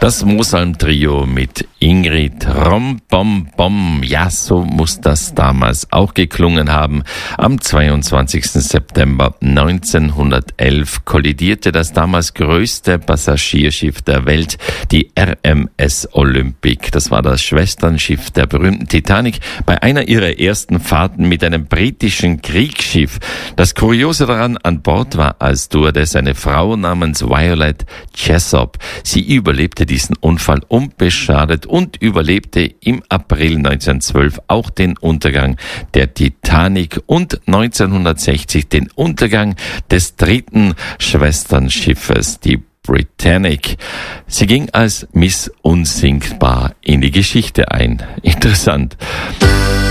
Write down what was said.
Das Mosalm-Trio mit Ingrid Rom Bom Bom. Ja, so muss das damals auch geklungen haben. Am 22. September 1911 kollidierte das damals größte Passagierschiff der Welt, die RMS Olympic. Das war das Schwesternschiff der berühmten Titanic bei einer ihrer ersten Fahrten mit einem britischen Kriegsschiff. Das Kuriose daran, an Bord war als Stewardess eine Frau namens Violet Jessop. Sie überlebte diesen Unfall unbeschadet und überlebte im April 1912 auch den Untergang der Titanic und 1960 den Untergang des dritten Schwesternschiffes, die Britannic. Sie ging als Miss Unsinkbar in die Geschichte ein. Interessant.